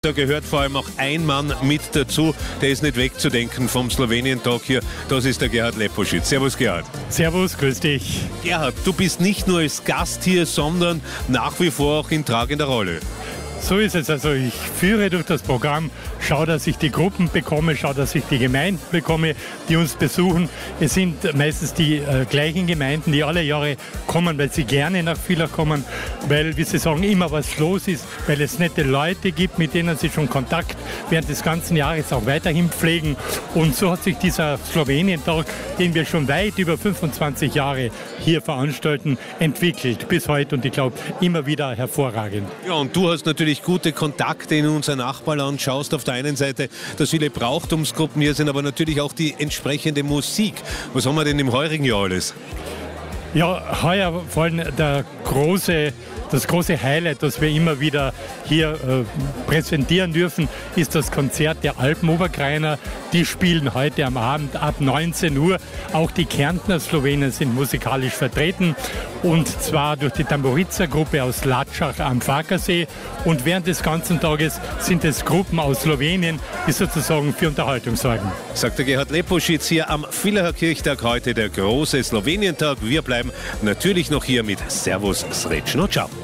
Da gehört vor allem auch ein Mann mit dazu, der ist nicht wegzudenken vom Slowenien-Tag hier. Das ist der Gerhard Leposchitz. Servus Gerhard. Servus, grüß dich. Gerhard, du bist nicht nur als Gast hier, sondern nach wie vor auch in tragender Rolle. So ist es. Also ich führe durch das Programm, schaue, dass ich die Gruppen bekomme, schaue, dass ich die Gemeinden bekomme, die uns besuchen. Es sind meistens die gleichen Gemeinden, die alle Jahre kommen, weil sie gerne nach Villach kommen, weil, wie sie sagen, immer was los ist, weil es nette Leute gibt, mit denen sie schon Kontakt während des ganzen Jahres auch weiterhin pflegen. Und so hat sich dieser Slowenien-Tag, den wir schon weit über 25 Jahre hier veranstalten, entwickelt bis heute und ich glaube immer wieder hervorragend. Ja, und du hast natürlich gute Kontakte in unser Nachbarland. Schaust auf der einen Seite, dass viele Brauchtumsgruppen hier sind, aber natürlich auch die entsprechende Musik. Was haben wir denn im heurigen Jahr alles? Ja, heuer vor allem das große Highlight, das wir immer wieder hier präsentieren dürfen, ist das Konzert der Alpenoberkreiner. Die spielen heute am Abend ab 19 Uhr. Auch die Kärntner Slowenen sind musikalisch vertreten und zwar durch die Tamburica-Gruppe aus Latschach am Farkasee. Und während des ganzen Tages sind es Gruppen aus Slowenien, die sozusagen für Unterhaltung sorgen. Sagt der Gerhard Leposchitz hier am Villacher Kirchtag, heute der große Slowenien-Tag. Wir bleiben natürlich noch hier mit Servus, Srećno, ciao.